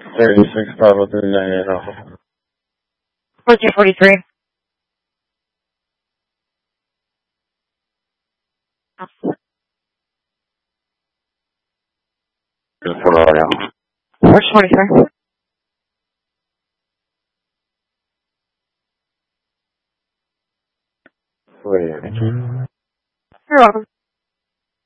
36-503-98. 1443. Just for audio. 1443. Wait. You're welcome.